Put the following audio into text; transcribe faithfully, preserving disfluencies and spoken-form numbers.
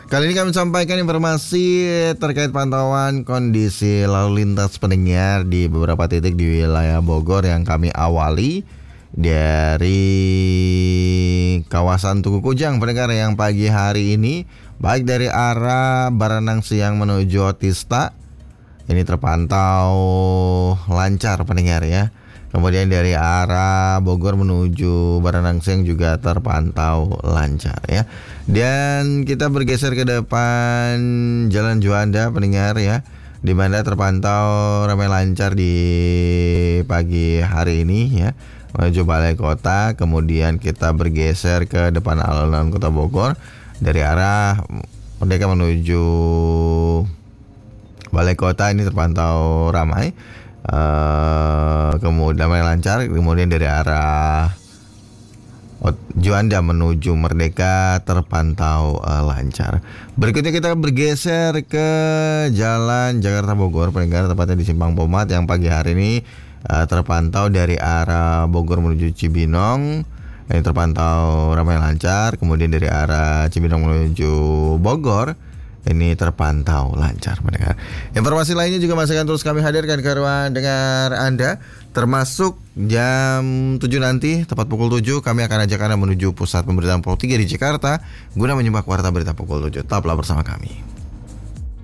Kali ini kami sampaikan informasi terkait pantauan kondisi lalu lintas pendengar di beberapa titik di wilayah Bogor yang kami awali dari kawasan Tugu Kujang pendengar yang pagi hari ini, baik dari arah Baranang Siang menuju Otista ini terpantau lancar pendengar ya. Kemudian dari arah Bogor menuju Baranang Siang juga terpantau lancar ya. Dan kita bergeser ke depan Jalan Juanda pendengar ya, di mana terpantau ramai lancar di pagi hari ini ya, menuju Balai Kota. Kemudian kita bergeser ke depan alun-alun Kota Bogor dari arah Merdeka menuju Balai Kota ini terpantau ramai. Uh, kemudian ramai lancar. Kemudian dari arah Juanda menuju Merdeka terpantau uh, lancar. Berikutnya kita bergeser ke Jalan Jakarta Bogor pendengar, tepatnya di Simpang Pomat yang pagi hari ini uh, terpantau dari arah Bogor menuju Cibinong ini terpantau ramai lancar. Kemudian dari arah Cibinong menuju Bogor ini terpantau lancar mendengar. Informasi lainnya juga masih akan terus kami hadirkan ke ruang dengar Anda, termasuk jam tujuh nanti tepat pukul tujuh kami akan ajak Anda menuju pusat pemberitaan Pro tiga di Jakarta guna menyimak warta berita pukul tujuh. Tetaplah bersama kami.